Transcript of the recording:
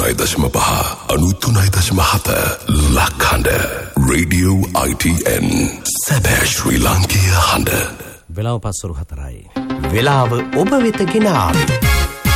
93.5 ලක්හඬ Radio ITN සැබෑ ශ්‍රී ලාංකීය හඬ. වෙලාව පස්වරු 4යි. වෙලාව ඔබ වෙත ගෙන ආවේ